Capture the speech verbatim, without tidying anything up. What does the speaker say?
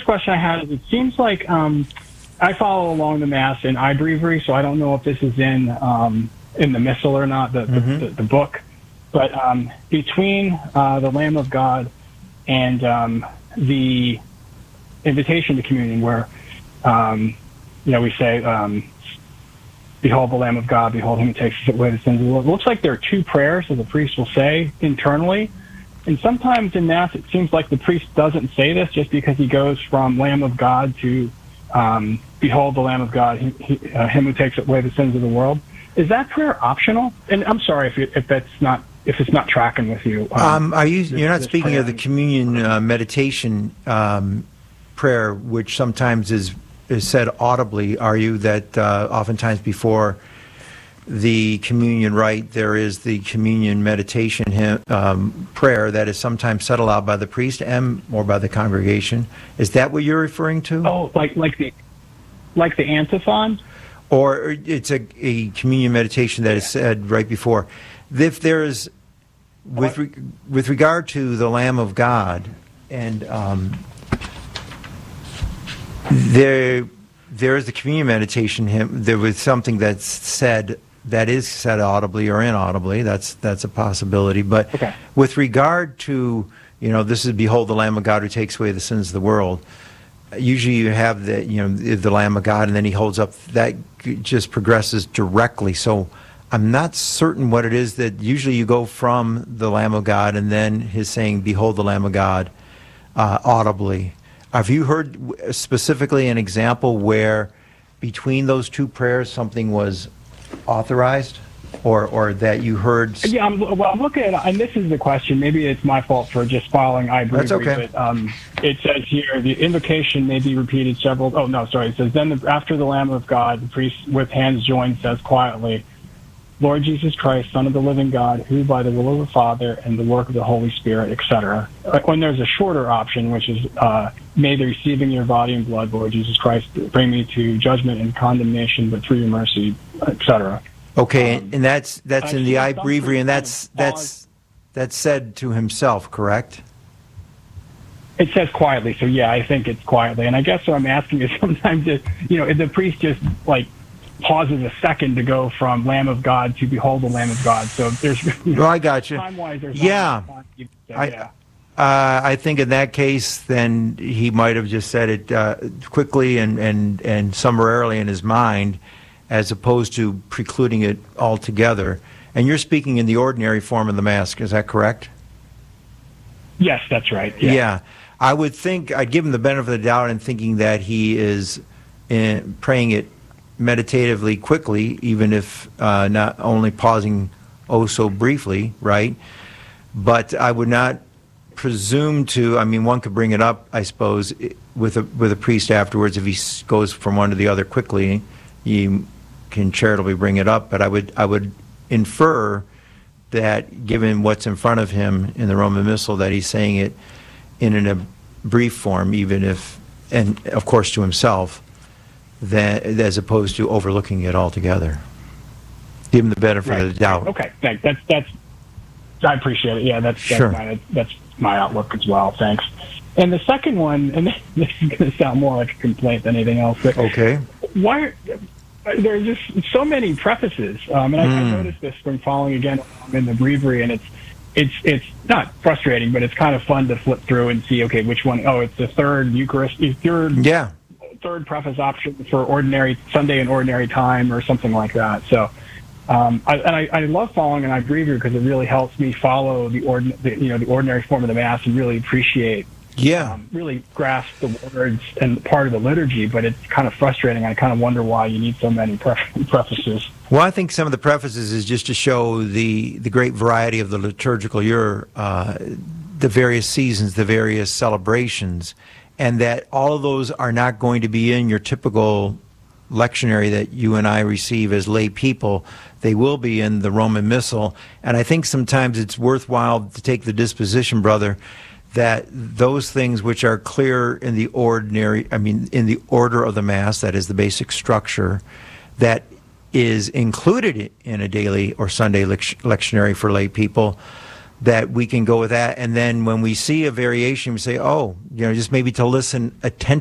question I had is, it seems like um, I follow along the Mass in iBreviary, so I don't know if this is in um, in the Missal or not, the, mm-hmm. the, the, the book. But um, between uh, the Lamb of God and um, the invitation to communion, where um, you know we say, um, "Behold the Lamb of God, behold Him who takes away the sins of the world." It looks like there are two prayers that the priest will say internally. And sometimes in Mass, it seems like the priest doesn't say this just because he goes from Lamb of God to um, Behold the Lamb of God, he, he, uh, Him who takes away the sins of the world. Is that prayer optional? And I'm sorry if it, if that's not if it's not tracking with you. Um, um, are you? This, you're not speaking prayer. of the communion uh, meditation um, prayer, which sometimes is is said audibly. Are you? That uh, oftentimes before the communion rite, there is the communion meditation hymn, um, prayer that is sometimes said aloud by the priest and or by the congregation. Is that what you're referring to? Oh, like like the like the antiphon, or it's a, a communion meditation that is said right before. If there is, with re, with regard to the Lamb of God, and um, there there is the communion meditation hymn. There was something that's said. That is said audibly or inaudibly. That's that's a possibility. But okay. with regard to, you know, this is "Behold the Lamb of God who takes away the sins of the world." Usually you have the, you know, the Lamb of God, and then he holds up. That just progresses directly. So I'm not certain what it is that usually you go from the Lamb of God and then his saying, "Behold the Lamb of God," uh, audibly. Have you heard specifically an example where between those two prayers something was authorized, or or that you heard? Yeah, I'm, well, I'm looking at, and this is the question. Maybe it's my fault for just following iBreviary. That's okay. But um, it says here the invocation may be repeated several. Oh no, sorry. It says then the, after the Lamb of God, the priest with hands joined says quietly, "Lord Jesus Christ, Son of the living God, who by the will of the Father and the work of the Holy Spirit," et cetera. When there's a shorter option, which is, uh, "May the receiving your body and blood, Lord Jesus Christ, bring me to judgment and condemnation, but through your mercy," et cetera. Okay, um, and that's that's in the iBreviary, and that's that's that's said to himself, correct? It says quietly, so yeah, I think it's quietly. And I guess what I'm asking is sometimes, it, you know, if the priest just like pauses a second to go from Lamb of God to Behold the Lamb of God. So there's, you know, well, I got you. Time-wise, there's yeah. Time, so, I, yeah. Uh, I think in that case, then he might have just said it uh, quickly and, and, and summarily in his mind, as opposed to precluding it altogether. And you're speaking in the ordinary form of the Mass, is that correct? Yes, that's right. Yeah. yeah. I would think, I'd give him the benefit of the doubt in thinking that he is in, praying it meditatively quickly, even if uh, not only pausing oh so briefly, right? But I would not presume to, I mean, one could bring it up, I suppose, with a, with a priest afterwards. If he goes from one to the other quickly, you can charitably bring it up. But I would, I would infer that given what's in front of him in the Roman Missal, that he's saying it in an, a brief form, even if, and of course to himself, that, as opposed to overlooking it altogether. Give him the benefit right. of the doubt. Okay, thanks. That's, that's, I appreciate it. Yeah, that's, that's, sure. my, that's my outlook as well. Thanks. And the second one, and this is going to sound more like a complaint than anything else, but okay. why there's just so many prefaces, um, and I, mm. I noticed this from following again in the breviary, and it's it's it's not frustrating, but it's kind of fun to flip through and see, okay, which one? Oh, it's the third Eucharist, third yeah, third preface option for ordinary Sunday and ordinary time, or something like that. So. Um, I, and I, I love following an iBreviary because it really helps me follow the, ordin- the you know the ordinary form of the Mass and really appreciate, yeah, um, really grasp the words and part of the liturgy. But it's kind of frustrating. I kind of wonder why you need so many pre- prefaces. Well, I think some of the prefaces is just to show the the great variety of the liturgical year, uh, the various seasons, the various celebrations, and that all of those are not going to be in your typical lectionary that you and I receive as lay people. They will be in the Roman Missal, and I think sometimes it's worthwhile to take the disposition, brother, that those things which are clear in the ordinary, I mean, in the order of the Mass, that is the basic structure, that is included in a daily or Sunday lectionary for lay people, that we can go with that. And then when we see a variation, we say, oh, you know, just maybe to listen attentively